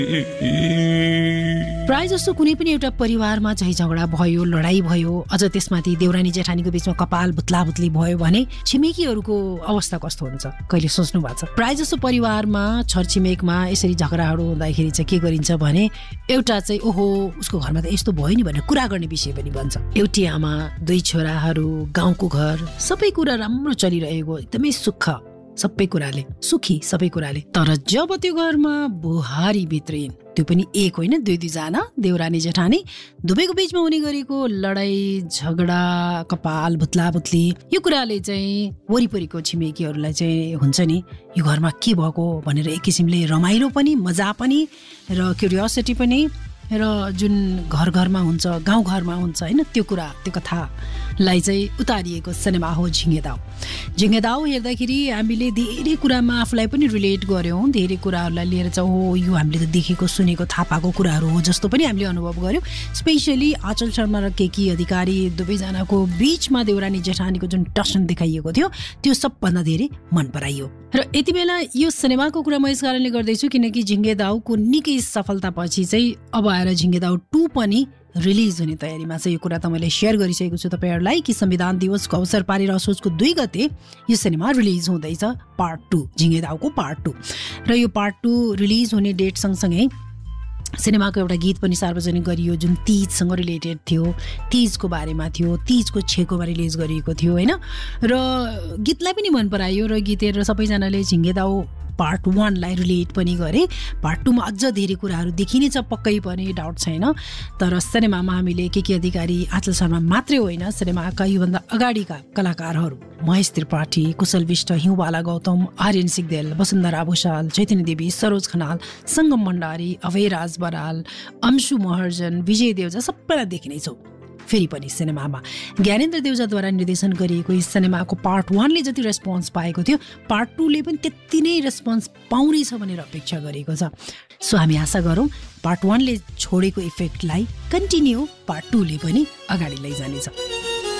प्राय जस्तो कुनै पनि एउटा परिवारमा चाहिँ झगडा भयो, लडाई भयो, अझ त्यसमाथि देउरानी जेठानीको बीचमा कपाल भुत्ला भुत्ली भयो भने छिमेकीहरूको अवस्था कस्तो हुन्छ कहिले सोच्नु भएको छ? प्राय जस्तो परिवारमा छरछिमेकमा यसरी झगडाहरू हुँदाखेरि चाहिँ के गरिन्छ भने एउटा चाहिँ ओहो उसको घरमा त यस्तो भयो नि भनेर कुरा गर्ने विषय पनि बन्छ। एउटी आमा, दुई छोराहरू, गाउँको घर, सबै कुरा राम्रो चलिरहेको, एकदमै सुख सबै कुराले, सुखी सबै कुराले। तर जब त्यो घरमा बुहारी भित्रिन्, त्यो पनि एक होइन दुई दुईजना देउरानी जेठानी, दुवैको बीचमा हुने गरेको लडाई झगडा, कपाल भुत्ला भुत्ली, यो कुराले चाहिँ वरिपरिको छिमेकीहरूलाई चाहिँ हुन्छ नि यो घरमा के भएको भनेर एक किसिमले रमाइलो पनि, मजा पनि र क्युरियोसिटी पनि र जुन घर घरमा हुन्छ, गाउँ घरमा हुन्छ होइन, त्यो कुरा, त्यो कथालाई चाहिँ उतारिएको सिनेमा हो झिङ्गे दाउ। झिङ्गे दाउ हेर्दाखेरि हामीले धेरै कुरामा आफूलाई पनि रिलेट गऱ्यौँ, धेरै कुराहरूलाई लिएर चाहिँ हो यो हामीले त देखेको सुनेको थाहा पाएको कुराहरू हो जस्तो पनि हामीले अनुभव गऱ्यौँ। स्पेसली आचल शर्मा र केकी अधिकारी दुवैजनाको बिचमा देउरानी जेठानीको जुन टसन देखाइएको थियो त्यो सबभन्दा धेरै मन पराइयो। र यति बेला यो सिनेमाको कुरा म यस कारणले गर्दैछु किनकि झिङ्गे दाउको निकै सफलतापछि चाहिँ अब आएर झिङ्गे दाउ 2 पनि रिलिज हुने तयारीमा छ। यो कुरा त मैले सेयर गरिसकेको छु तपाईँहरूलाई कि संविधान दिवसको अवसर पारेर असोजको 2 गते यो सिनेमा रिलिज हुँदैछ, पार्ट 2, झिङ्गे दाउको पार्ट 2। र यो पार्ट 2 रिलिज हुने डेट सँगसँगै सिनेमाको एउटा गीत पनि सार्वजनिक गरियो जुन तीजसँग रिलेटेड थियो, तीजको बारेमा थियो, तीजको छेकोमा रिलिज गरिएको थियो होइन। र गीतलाई पनि मन परायो र गीत हेरेर सबैजनाले झिङ्गे दाउ पार्ट 1 लाई रिलेट पनि गरे। पार्ट 2 मा अझ धेरै कुराहरू देखिनेछ, पक्कै पनि डाउट छैन। तर सिनेमामा हामीले केके अधिकारी, आचल शर्मा मात्रै होइन, सिनेमाका योभन्दा अगाडिका कलाकारहरू महेश त्रिपाठी, कुशल विष्ट, हिउँबाला गौतम, आर्यन सिग्देल, वसुन्धरा भूषाल, चैतन्य देवी, सरोज खनाल, सङ्गम भण्डारी, अभयराज बराल, अंशु महर्जन, विजय देवजा सबैलाई देखिनेछौँ फेरि पनि सिनेमामा। ज्ञानेन्द्र देवजाद्वारा निर्देशन गरिएको यस सिनेमाको पार्ट 1 ले जति रेस्पोन्स पाएको थियो पार्ट 2 ले पनि त्यति नै रेस्पोन्स पाउनेछ भनेर अपेक्षा गरेको छ। सो हामी आशा गरौँ पार्ट 1 ले छोडेको इफेक्टलाई कन्टिन्यू पार्ट 2 ले पनि अगाडि लैजानेछ।